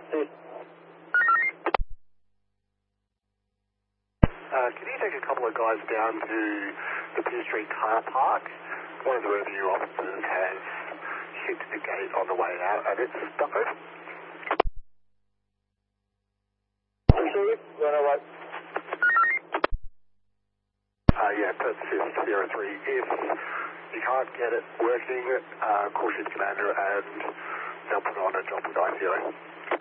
Can you take a couple of guys down to the Pier Street car park? One of the revenue officers has hit the gate on the way out and it's stuck open. Yeah, that's Sierra 3. If you can't get it working, call shift commander and they'll put on a job with ICO.